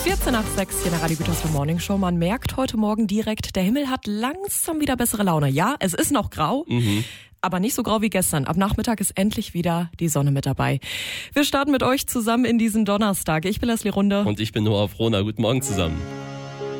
14 nach 6 hier in der Radio Gütersloh Morning Show. Man merkt heute Morgen direkt, der Himmel hat langsam wieder bessere Laune. Ja, es ist noch grau, aber nicht so grau wie gestern. Ab Nachmittag ist endlich wieder die Sonne mit dabei. Wir starten mit euch zusammen in diesen Donnerstag. Ich bin Leslie Runde. Und ich bin Noah Frohner. Guten Morgen zusammen.